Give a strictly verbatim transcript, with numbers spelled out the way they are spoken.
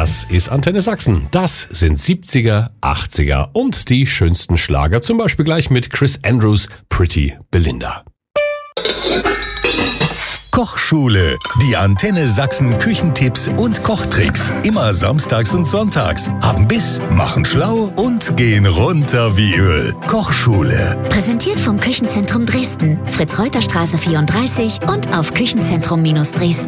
Das ist Antenne Sachsen. Das sind siebziger, achtziger und die schönsten Schlager. Zum Beispiel gleich mit Chris Andrews, Pretty Belinda. Kochschule. Die Antenne Sachsen Küchentipps und Kochtricks. Immer samstags und sonntags. Haben Biss, machen schlau und gehen runter wie Öl. Kochschule. Präsentiert vom Küchenzentrum Dresden. Fritz-Reuter-Straße vierunddreißig und auf küchenzentrum Dresden.